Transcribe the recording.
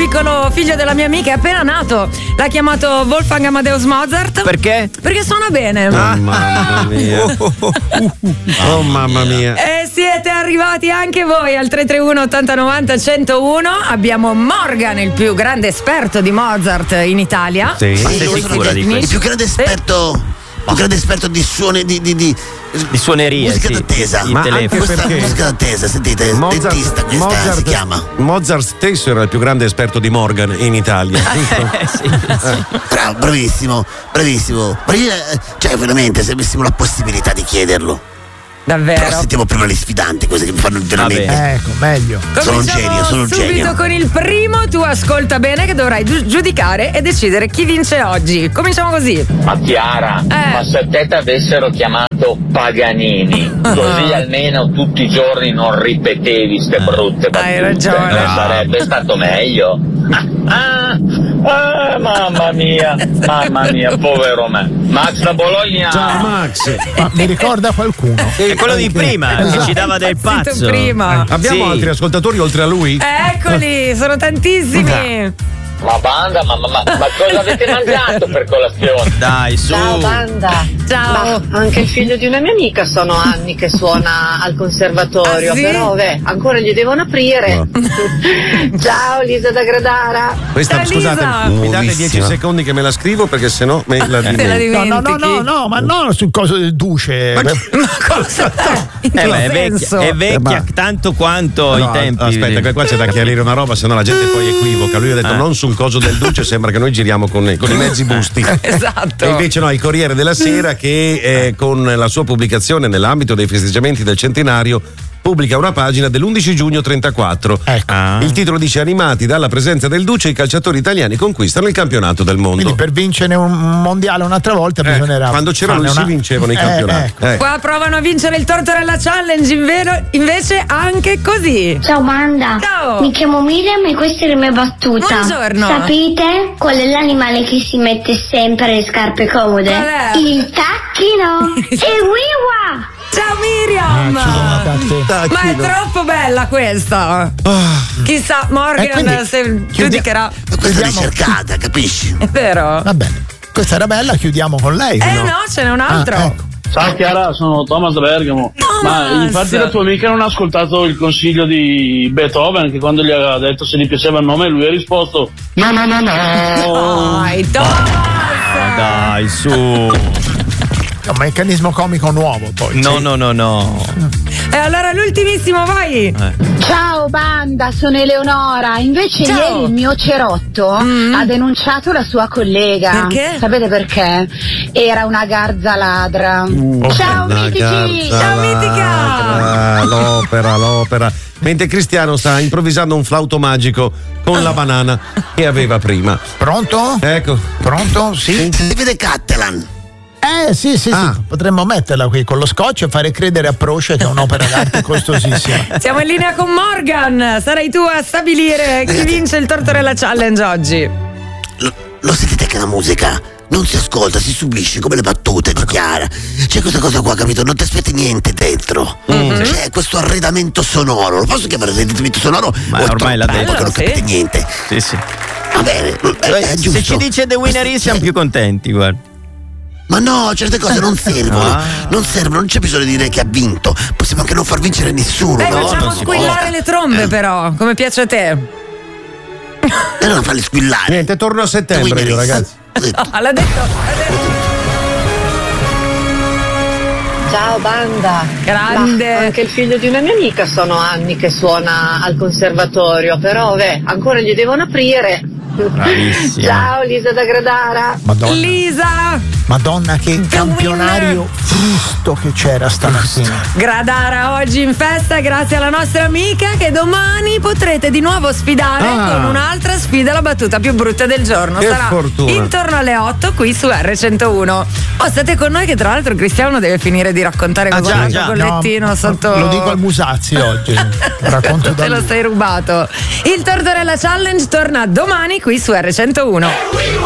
piccolo figlio della mia amica è appena nato. L'ha chiamato Wolfgang Amadeus Mozart. Perché? Perché suona bene. Mamma mia. Oh mamma mia. E siete arrivati anche voi al 331 8090 101. Abbiamo Morgan, il più grande esperto di Mozart in Italia. Sì. Ma sei sicura di Il questo? più grande esperto di suoni di suoneria, musica sì, d'attesa. di Ma telefono. anche Questa perché musica d'attesa, sentite, dentista questa si chiama. Mozart stesso era il più grande esperto di Morgan in Italia. Bravo, bravissimo. Ma io, cioè veramente se avessimo la possibilità di chiederlo. Però Davvero. sentiamo prima le sfidanti, queste che mi fanno veramente. Ecco, meglio. Sono un Cominciamo genio. subito con il primo. Tu ascolta bene che dovrai giudicare e decidere chi vince oggi. Cominciamo così. Ma Chiara, ma se te t'avessero chiamato Paganini, così almeno tutti i giorni non ripetevi ste brutte battute. Hai ragione. Non sarebbe stato meglio? Mamma mia, povero me. Max da Bologna. Ciao Max. Ma mi ricorda qualcuno? È quello di prima che ci dava del Zitto pazzo. prima. Abbiamo Sì. altri ascoltatori oltre a lui? Eccoli, sono tantissimi. Ma banda, ma cosa avete mangiato per colazione? Dai, su. Ciao banda. Ciao. Ma anche il figlio di una mia amica sono anni che suona al conservatorio, Ah, sì? però ancora gli devono aprire. Ciao Lisa da Gradara. Questa, Ciao, scusate, Lisa. mi date 10 Nuovissima. secondi che me la scrivo perché sennò me la Te la dimentico. dimentichi. No, ma non sul coso del duce. Ma cosa? In che Beh, senso? è vecchia tanto quanto No, i tempi. aspetta, che qua c'è da chiarire una roba, sennò la gente poi equivoca. Lui ha detto non sul coso del duce, sembra che noi giriamo con i mezzi busti. Esatto. E invece no, il Corriere della Sera che con la sua pubblicazione nell'ambito dei festeggiamenti del centenario pubblica una pagina dell'11 giugno 34. Ecco. Il titolo dice: animati dalla presenza del duce, i calciatori italiani conquistano il campionato del mondo. Quindi per vincere un mondiale un'altra volta bisognerà. Quando c'era lui si vincevano i campionati. Ecco. Qua provano a vincere il Tortorella Challenge, invece anche così. Ciao banda, Ciao. mi chiamo Miriam e questa è la mia battuta. Buongiorno. Sapete qual è l'animale che si mette sempre le scarpe comode? Qual è? Il tacchino. E wiwa! Ciao Miriam! Ma è troppo bella questa. Chissà, Morgan quindi se giudicherà. Ma questa è ricercata, capisci? È vero? Va bene. Questa era bella, chiudiamo con lei. No, ce n'è un altro. Ecco. Ciao Chiara, sono Thomas da Bergamo. Thomas! Ma infatti la tua amica non ha ascoltato il consiglio di Beethoven, che quando gli ha detto se gli piaceva il nome lui ha risposto no. Dai, Thomas! Dai, su. È un meccanismo comico nuovo poi. No. E allora l'ultimissimo, vai! Ciao banda, sono Eleonora. Invece Ciao. ieri il mio cerotto ha denunciato la sua collega. Perché? Sapete perché? Era una garza ladra. Ciao mitici! Ciao, Mitica! L'opera. Mentre Cristiano sta improvvisando un flauto magico con la banana che aveva prima. Pronto? Ecco. Pronto? Sì. Si vede Cattelan. Sì. Potremmo metterla qui con lo scotch e fare credere a Proce che è un'opera d'arte costosissima. Siamo in linea con Morgan. Sarai tu a stabilire chi vince il Tortorella Challenge oggi. Lo sentite che la musica non si ascolta, si subisce come le battute di Chiara. C'è questa cosa qua, capito? Non ti aspetti niente dentro. C'è questo arredamento sonoro. Lo posso chiamare arredamento sonoro? Ma ormai l'ha detto. Che non capite niente. Sì. Va bene, è giusto. Se ci dice The Winner is siamo più contenti, guarda. Ma no, certe cose non servono. Non servono, non c'è bisogno di dire che ha vinto. Possiamo anche non far vincere nessuno. Facciamo non si squillare le trombe però, come piace a te. E non farli squillare. Niente, torno a settembre io, ragazzi. L'ha detto. Ciao banda. Grande. Ma anche il figlio di una mia amica sono anni che suona al conservatorio, però ancora gli devono aprire. Bravissima. Ciao Lisa da Gradara. Madonna che campionario frusto che c'era stamattina. Gradara oggi in festa grazie alla nostra amica che domani potrete di nuovo sfidare con un'altra sfida, la battuta più brutta del giorno. Che sarà fortuna. intorno alle 8 qui su R101. State con noi che tra l'altro Cristiano deve finire di raccontare con il già. bollettino sotto. Lo dico al Musazzi oggi. Racconto da Te lo lui. sei rubato. Il Tortorella Challenge torna domani qui su R101.